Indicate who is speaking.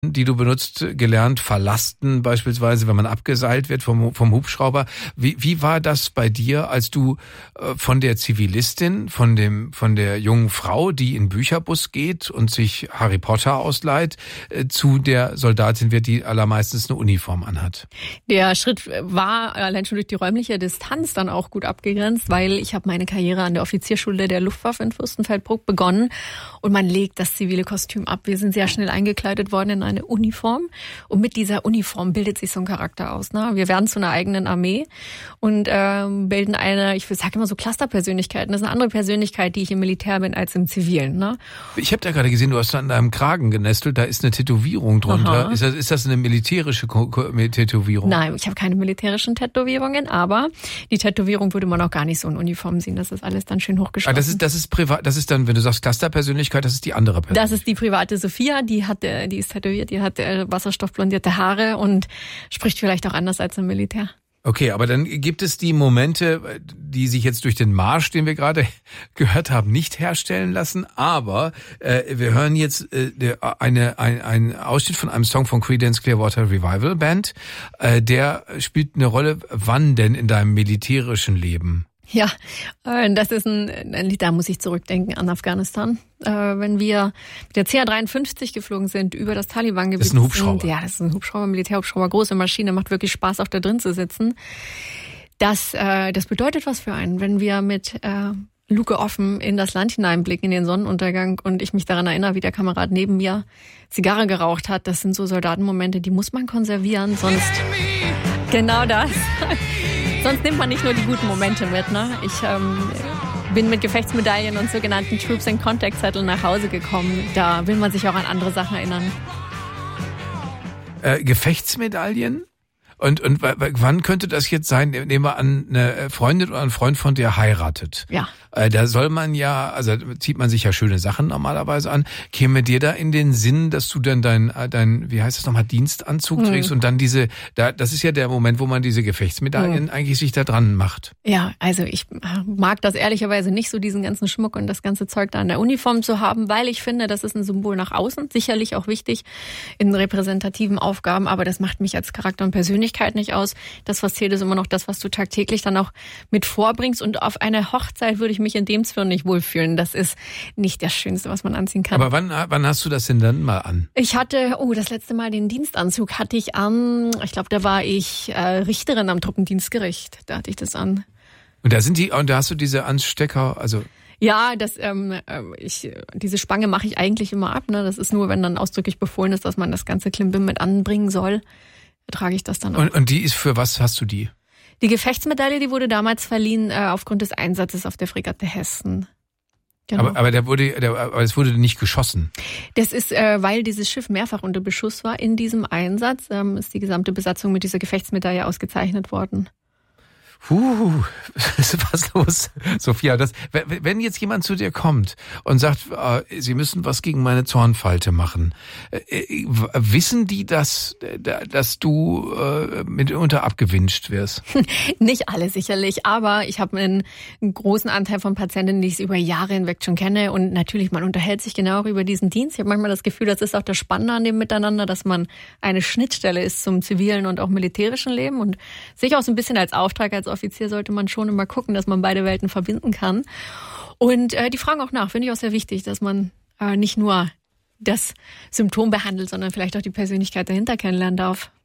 Speaker 1: die du benutzt, gelernt, verlasten beispielsweise, wenn man abgeseilt wird vom Hubschrauber. Wie war das bei dir, als du von der Zivilistin, von der jungen Frau, die in Bücherbus geht und sich Harry Potter ausleiht, zu der Soldatin wird, die allermeistens eine Uniform anhat?
Speaker 2: Der Schritt war allein schon durch die räumliche Distanz dann auch gut abgegrenzt, weil ich habe meine Karriere an der Offizierschule der Luftwaffe in Fürstenfeldbruck begonnen und man legt das zivile Kostüm ab. Wir sind sehr schnell eingekleidet worden in eine Uniform und mit dieser Uniform bildet sich so ein Charakter aus. Ne? Wir werden zu einer eigenen Armee und bilden ich sage immer so Clusterpersönlichkeiten. Das ist eine andere Persönlichkeit, die ich im Militär bin, als im Zivilen. Ne?
Speaker 1: Ich habe da gerade gesehen, du hast da an deinem Kragen genestelt, da ist eine Tätowierung drunter. Ist das eine militärische Tätowierung?
Speaker 2: Nein, ich habe keine militärischen Tätowierungen, aber die Tätowierung würde man auch gar nicht so in Uniform sehen. Das ist alles dann schön hochgeschlossen.
Speaker 1: Das ist privat, das ist dann, wenn du sagst Clusterpersönlichkeit, das ist die andere Persönlichkeit.
Speaker 2: Das ist die private Sophia, die ist tätowiert, die hat wasserstoffblondierte Haare und spricht vielleicht auch anders als im Militär.
Speaker 1: Okay, aber dann gibt es die Momente, die sich jetzt durch den Marsch, den wir gerade gehört haben, nicht herstellen lassen. Aber wir hören jetzt einen Ausschnitt von einem Song von Creedence Clearwater Revival Band. Der spielt eine Rolle, wann denn in deinem militärischen Leben?
Speaker 2: Ja, das ist ein Lied, da muss ich zurückdenken an Afghanistan. Wenn wir mit der CH-53 geflogen sind über das Taliban-Gebiet.
Speaker 1: Das ist ein Hubschrauber.
Speaker 2: Ja, das ist ein Hubschrauber, Militärhubschrauber, große Maschine, macht wirklich Spaß, auch da drin zu sitzen. Das bedeutet was für einen, wenn wir mit Luke offen in das Land hineinblicken, in den Sonnenuntergang und ich mich daran erinnere, wie der Kamerad neben mir Zigarre geraucht hat. Das sind so Soldatenmomente, die muss man konservieren, sonst genau das. Sonst nimmt man nicht nur die guten Momente mit. Ne? Ich bin mit Gefechtsmedaillen und sogenannten Troops and Contact Zetteln nach Hause gekommen. Da will man sich auch an andere Sachen erinnern.
Speaker 1: Gefechtsmedaillen? Und wann könnte das jetzt sein? Nehmen wir an, eine Freundin oder ein Freund von dir heiratet.
Speaker 2: Ja.
Speaker 1: Da soll man ja, also zieht man sich ja schöne Sachen normalerweise an. Käme dir da in den Sinn, dass du dann dein wie heißt das nochmal, Dienstanzug trägst und dann das ist ja der Moment, wo man diese Gefechtsmedaillen eigentlich sich da dran macht.
Speaker 2: Ja, also ich mag das ehrlicherweise nicht, so diesen ganzen Schmuck und das ganze Zeug da an der Uniform zu haben, weil ich finde, das ist ein Symbol nach außen, sicherlich auch wichtig in repräsentativen Aufgaben, aber das macht mich als Charakter und Persönlichkeit nicht aus. Das, was zählt, ist immer noch das, was du tagtäglich dann auch mit vorbringst und auf einer Hochzeit würde ich mich in dem Zwirn nicht wohlfühlen. Das ist nicht das Schönste, was man anziehen kann.
Speaker 1: Aber wann hast du das denn dann mal an?
Speaker 2: Ich hatte, das letzte Mal den Dienstanzug hatte ich an, ich glaube, da war ich Richterin am Truppendienstgericht. Da hatte ich das an.
Speaker 1: Und da hast du diese Anstecker, also...
Speaker 2: Ja, diese Spange mache ich eigentlich immer ab. Ne? Das ist nur, wenn dann ausdrücklich befohlen ist, dass man das ganze Klimbim mit anbringen soll, trage ich das dann auch.
Speaker 1: Und die ist, für was hast du die?
Speaker 2: Die Gefechtsmedaille, die wurde damals verliehen aufgrund des Einsatzes auf der Fregatte Hessen. Genau.
Speaker 1: Aber es wurde nicht geschossen.
Speaker 2: Das ist, weil dieses Schiff mehrfach unter Beschuss war in diesem Einsatz, ist die gesamte Besatzung mit dieser Gefechtsmedaille ausgezeichnet worden.
Speaker 1: Was los, Sophia? Wenn jetzt jemand zu dir kommt und sagt, Sie müssen was gegen meine Zornfalte machen, wissen die, dass du mitunter abgewinscht wirst?
Speaker 2: Nicht alle sicherlich, aber ich habe einen großen Anteil von Patienten, die ich über Jahre hinweg schon kenne und natürlich, man unterhält sich genau über diesen Dienst. Ich habe manchmal das Gefühl, das ist auch das Spannende an dem Miteinander, dass man eine Schnittstelle ist zum zivilen und auch militärischen Leben und sich auch so ein bisschen als Auftrag, als Offizier sollte man schon immer gucken, dass man beide Welten verbinden kann. Und die fragen auch nach, finde ich auch sehr wichtig, dass man nicht nur das Symptom behandelt, sondern vielleicht auch die Persönlichkeit dahinter kennenlernen darf.